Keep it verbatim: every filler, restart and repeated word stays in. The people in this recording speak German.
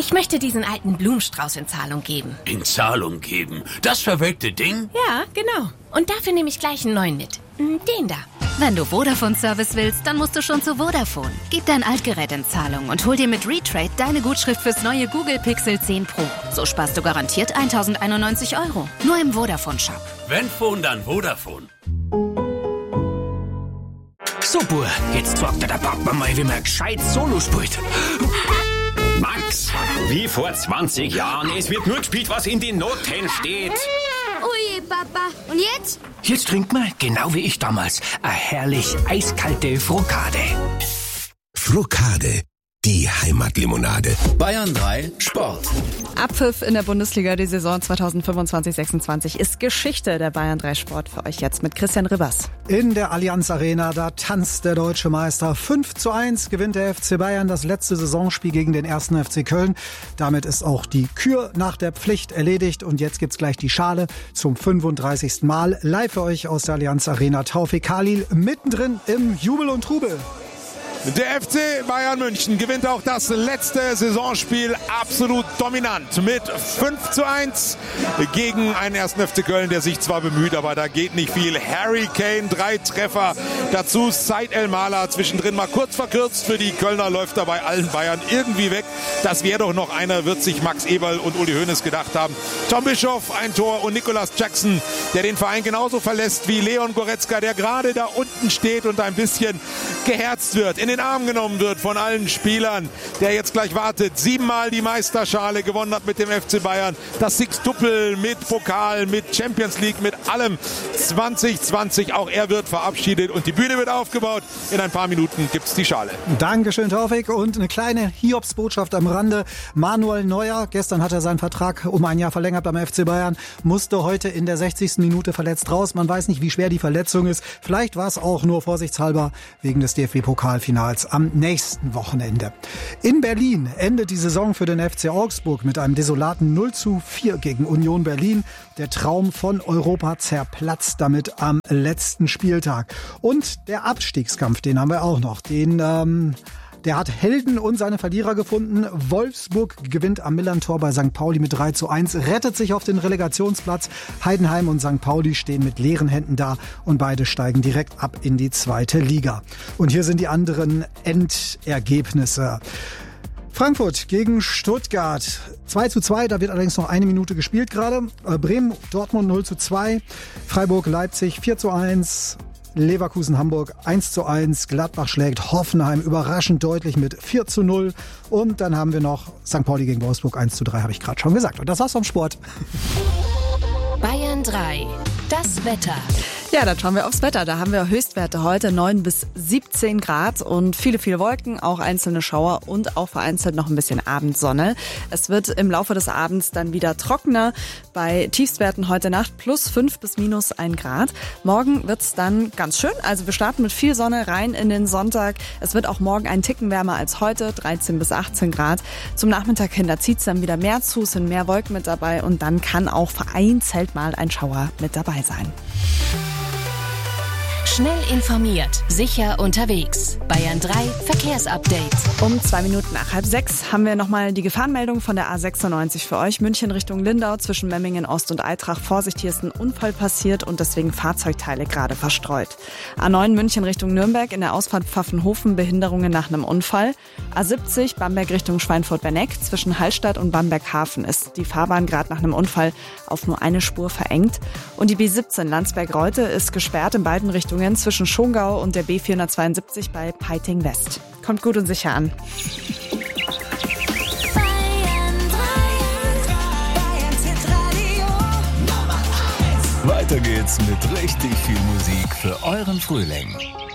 Ich möchte diesen alten Blumenstrauß in Zahlung geben. In Zahlung geben? Das verwelkte Ding? Ja, genau. Und dafür nehme ich gleich einen neuen mit. Den da. Wenn du Vodafone-Service willst, dann musst du schon zu Vodafone. Gib dein Altgerät in Zahlung und hol dir mit Retrade deine Gutschrift fürs neue Google Pixel zehn Pro. So sparst du garantiert tausendeinundneunzig Euro. Nur im Vodafone-Shop. Wenn Phone, dann Vodafone. So, Bur, jetzt sorgt der Papa mal, wie man gescheit Solo spielt. Max, wie vor zwanzig Jahren. Es wird nur gespielt, was in den Noten steht. Ui, Papa. Und jetzt? Jetzt trinkt man, genau wie ich damals, eine herrlich eiskalte Frokade. Frokade, die Heimatlimonade. Bayern drei Sport. Abpfiff in der Bundesliga. Die Saison zweitausendfünfundzwanzig sechsundzwanzig ist Geschichte. Der Bayern drei Sport für euch jetzt mit Christian Ribbers. In der Allianz Arena, da tanzt der deutsche Meister. fünf zu eins gewinnt der F C Bayern das letzte Saisonspiel gegen den ersten F C Köln. Damit ist auch die Kür nach der Pflicht erledigt. Und jetzt gibt's gleich die Schale zum fünfunddreißigsten Mal. Live für euch aus der Allianz Arena. Taufik Khalil mittendrin im Jubel und Trubel. Der F C Bayern München gewinnt auch das letzte Saisonspiel absolut dominant mit fünf zu eins gegen einen ersten F C Köln, der sich zwar bemüht, aber da geht nicht viel. Harry Kane, drei Treffer, dazu Said El-Mala zwischendrin mal kurz verkürzt für die Kölner, läuft dabei allen Bayern irgendwie weg. Das wäre doch noch einer, wird sich Max Eberl und Uli Hoeneß gedacht haben. Tom Bischoff, ein Tor und Nicolas Jackson, der den Verein genauso verlässt wie Leon Goretzka, der gerade da unten steht und ein bisschen geherzt wird. In den Arm genommen wird von allen Spielern, der jetzt gleich wartet. Siebenmal die Meisterschale gewonnen hat mit dem F C Bayern. Das Sixtuple mit Pokal, mit Champions League, mit allem. zwanzig zwanzig, auch er wird verabschiedet und die Bühne wird aufgebaut. In ein paar Minuten gibt's die Schale. Dankeschön, Taufik. Und eine kleine Hiobsbotschaft am Rande. Manuel Neuer, gestern hat er seinen Vertrag um ein Jahr verlängert beim F C Bayern, musste heute in der sechzigsten Minute verletzt raus. Man weiß nicht, wie schwer die Verletzung ist. Vielleicht war es auch nur vorsichtshalber wegen des D F B-Pokalfinals am nächsten Wochenende. In Berlin endet die Saison für den F C Augsburg mit einem desolaten null zu vier gegen Union Berlin. Der Traum von Europa zerplatzt damit am letzten Spieltag. Und der Abstiegskampf, den haben wir auch noch. Den ähm, Der hat Helden und seine Verlierer gefunden. Wolfsburg gewinnt am Millern-Tor bei Sankt Pauli mit drei zu eins, rettet sich auf den Relegationsplatz. Heidenheim und Sankt Pauli stehen mit leeren Händen da und beide steigen direkt ab in die zweite Liga. Und hier sind die anderen Endergebnisse. Frankfurt gegen Stuttgart zwei zu zwei, da wird allerdings noch eine Minute gespielt gerade. Bremen, Dortmund null zu zwei, Freiburg, Leipzig vier zu eins, Leverkusen, Hamburg eins zu eins, Gladbach schlägt Hoffenheim überraschend deutlich mit vier zu null und dann haben wir noch Sankt Pauli gegen Wolfsburg eins zu drei, habe ich gerade schon gesagt. Und das war's vom Sport. Bayern drei, das Wetter. Ja, dann schauen wir aufs Wetter. Da haben wir Höchstwerte heute neun bis siebzehn Grad und viele, viele Wolken, auch einzelne Schauer und auch vereinzelt noch ein bisschen Abendsonne. Es wird im Laufe des Abends dann wieder trockener. Bei Tiefstwerten heute Nacht plus fünf bis minus ein Grad. Morgen wird's dann ganz schön. Also wir starten mit viel Sonne rein in den Sonntag. Es wird auch morgen einen Ticken wärmer als heute, dreizehn bis achtzehn Grad. Zum Nachmittag hin, da zieht's dann wieder mehr zu, sind mehr Wolken mit dabei und dann kann auch vereinzelt mal ein Schauer mit dabei sein. Schnell informiert, sicher unterwegs. Bayern drei Verkehrsupdate. Um zwei Minuten nach halb sechs haben wir nochmal die Gefahrenmeldung von der A sechsundneunzig für euch. München Richtung Lindau zwischen Memmingen Ost und Eitrach. Vorsicht, hier ist ein Unfall passiert und deswegen Fahrzeugteile gerade verstreut. A neun München Richtung Nürnberg in der Ausfahrt Pfaffenhofen Behinderungen nach einem Unfall. A siebzig Bamberg Richtung Schweinfurt-Berneck zwischen Hallstatt und Bamberg-Hafen ist die Fahrbahn gerade nach einem Unfall auf nur eine Spur verengt. Und die B siebzehn Landsberg-Reute ist gesperrt in beiden Richtungen zwischen Schongau und der B vierhundertzweiundsiebzig bei Peiting West. Kommt gut und sicher an. Weiter geht's mit richtig viel Musik für euren Frühling.